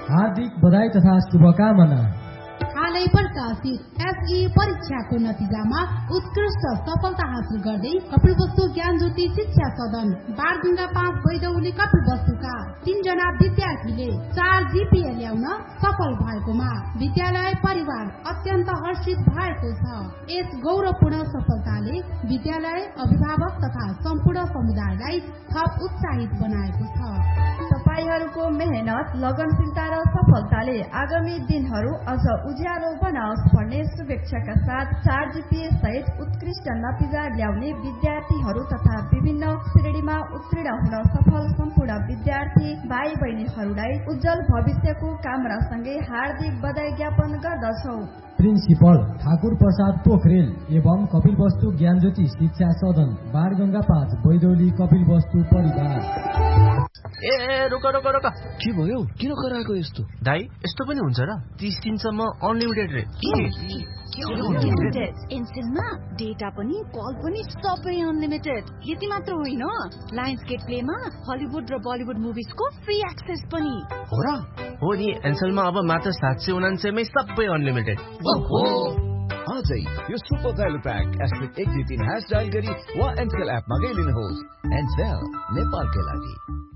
हार्दिक बधाई तथा शुभकामना। हालै प्रकाशित एसई परीक्षाको नतिजामा उत्कृष्ट सफलता हासिल गर्दै कपिलवस्तु ज्ञानज्योति शिक्षा सदन बारडुङ्गा 5 बैदौली कपिलवस्तुका 3 जना विद्यार्थीले 4 जीपीए ल्याउन सफल भएकोमा विद्यालय परिवार अत्यन्त हर्षित भएको छ। यस गौरवपूर्ण सफलताले विद्यालय अभिभावक तथा सम्पूर्ण समुदायलाई थप उत्साहित बनाएको छ। तपाईहरूको मेहनत, लगनशीलता र सफलताले आगामी दिनहरू अझ उज्यालो बनाओस् भन्ने शुभेच्छाका साथ 4 जीपीए सहित उत्कृष्ट नतिजा ल्याउने विद्यार्थीहरू तथा विभिन्न श्रेणीमा उत्तीर्ण हुन सफल सम्पूर्ण विद्यार्थी भाइ बहिनीहरूलाई उज्जवल भविष्यको कामनासँगै हार्दिक बधाई ज्ञापन गर्दछौ। प्रिन्सिपल ठाकुर प्रसाद पोखरेल एवं कपिलवस्तु ज्ञानज्योति शिक्षा सदन बारगंगा 5 बैदौली कपिलवस्तु परिवार। रुक के भयो? किन कराएको यस्तो? दाइ यस्तो पनि हुन्छ र? 30 दिनसम्म अनलिमिटेड रे। एनसेलमा डेटा पनि कल पनि सबै अनलिमिटेड। यति मात्र होइन, लायन्स गेट प्लेमा हलिउड र बलिउड मुभिजको फ्री एक्सेस पनि हो र? हो नि, एनसेलमा अब मात्र 799 मै सबै अनलिमिटेड। आजै यो सुपर भ्यालु प्याक *123# डायल गरी वा एनसेल एपमा गइलिनुहोस्। एनसेल नेपालकै लागि।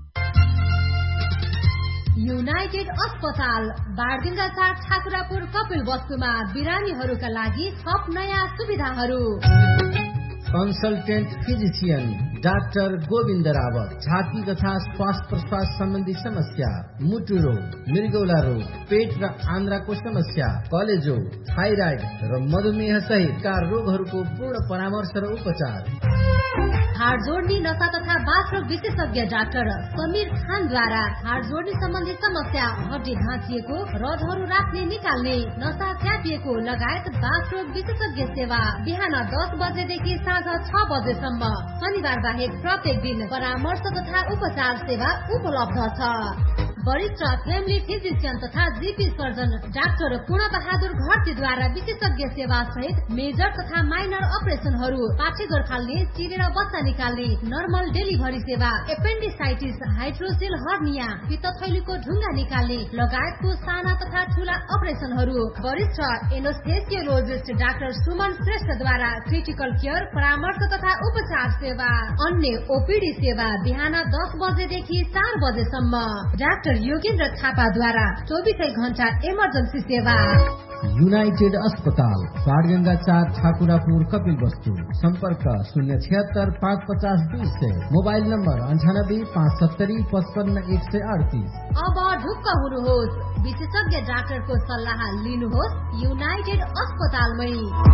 युनाइटेड अस्पताल बारडुङ्गा 4 ठाकुरापुर कपिलवस्तुमा बिरामीहरूका लागि थप नयाँ सुविधाहरू। Consultant physician doctor Govind Rawat, छाती तथा श्वास प्रश्वास सम्बन्धी समस्या, मुटु रोग, मृगौला रोग, पेट र आन्द्राको समस्या, कलेजो, थाइराइड र मधुमेह सहितका रोगहरूको पूर्ण परामर्श र उपचार। हाड जोड्ने नसा तथा बाथरोग विशेषज्ञ डाक्टर समीर खानद्वारा हाड जोड्ने सम्बन्धी समस्या, हड्डी भाँचिएको, रडहरू राख्ने निकाल्ने, नसा च्यापिएको लगायत बाथरोग विशेषज्ञ सेवा बिहान 10 बजेदेखि साँझ 6 बजेसम्म। शनिबार बाहेक प्रत्येक दिन परामर्श तथा उपचार सेवा उपलब्ध छ। वरिष्ठ फ्यामिली फिजिशियन तथा जीपी सर्जन डाक्टर पूर्ण बहादुर घरतीद्वारा विशेषज्ञ सेवा सहित मेजर तथा माइनर अपरेसनहरू, पाठेघर फाल्ने, चिरेर बच्चा निकाल्ने, नर्मल डेलिभरी सेवा, एपेन्डिसाइटिस, हाइड्रोसिल हर्निया, पित्तथैलीको ढुङ्गा निकाल्ने लगायतको साना तथा ठूला अपरेसनहरू। वरिष्ठ एनेस्थेसियोलोजिस्ट डाक्टर सुमन श्रेष्ठद्वारा क्रिटिकल केयर, परामर्श तथा उपचार सेवा। अन्य ओपीडी सेवा बिहान 10 बजेदेखि 4 बजेसम्म। डाक्टर योगेन्द्र थापाद्वारा 24 घण्टा इमर्जेन्सी सेवा। युनाइटेड अस्पताल बारगंगा 4 ठाकुरापुर कपिलवस्तु। सम्पर्क 076 550 200। Mobile number 98 570 55 138। अब ढुक्क हुनुहोस्, विशेषज्ञ डाक्टरको सल्लाह लिनुहोस् युनाइटेड अस्पतालमै।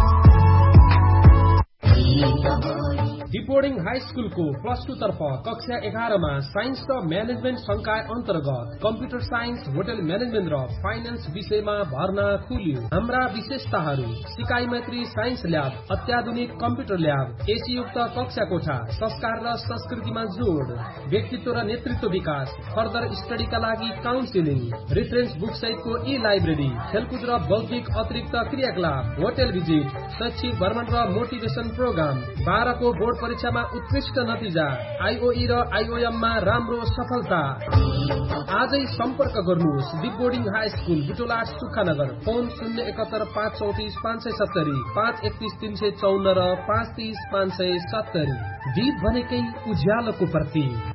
डिपोर्डिङ हाई स्कुलको +2 तर्फ कक्षा 11 मा साइन्स र म्यानेजमेन्ट संकाय अन्तर्गत कम्प्युटर साइन्स, होटल म्यानेजमेन्ट र फाइनान्स विषयमा भर्ना खुल्यो। हाम्रा विशेषताहरू: सिकाइ मैत्री साइन्स ल्याब, अत्याधुनिक कम्प्युटर ल्याब, एसीयुक्त कक्षा कोठा, संस्कार र संस्कृतिमा जोड, व्यक्तित्व र नेतृत्व विकास, फर्दर स्टडीका लागि काउन्सिलिङ, रेफरेन्स बुक सहितको ई-लाइब्रेरी, खेलकुद र बौद्धिक अतिरिक्त क्रियाकलाप, होटल भिजिट, शैक्षिक भ्रमण र मोटिभेसन प्रोग्राम। 12 को बोर्ड परीक्षामा उत्कृष्ट नतिजा, आईओई र आईओएम मा राम्रो सफलता। आजै सम्पर्क गर्नुहोस् डिपोर्डिङ हाई स्कुल, बुटोलाट, सुखानगर। फोन 071 534 570, 531 354 र 530 570। दीप भनेकै उज्यालोको प्रतीक।